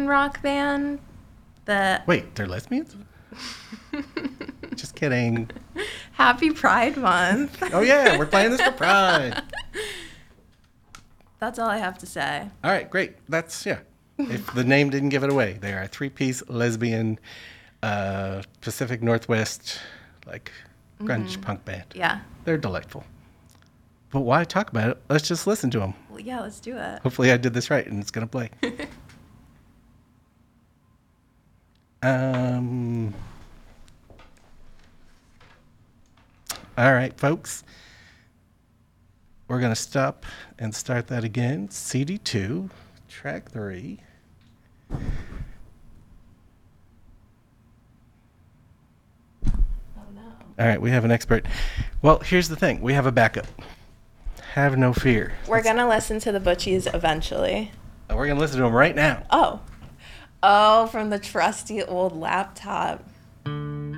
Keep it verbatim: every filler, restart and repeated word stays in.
rock band. The Wait, they're lesbians? Just kidding. Happy Pride Month. Oh, yeah, we're playing this for Pride. That's all I have to say. All right, great. That's, yeah. If the name didn't give it away, they are a three-piece lesbian uh, Pacific Northwest, like, grunge mm-hmm. punk band. Yeah. They're delightful. But why talk about it? Let's just listen to them. Well, yeah, let's do it. Hopefully I did this right and it's going to play. um. All right, folks. We're going to stop and start that again. C D two, track three. Oh, no. All right, we have an expert. Well, here's the thing. We have a backup. Have no fear. We're going to listen to the Butchies eventually. We're going to listen to them right now. Oh. Oh, from the trusty old laptop.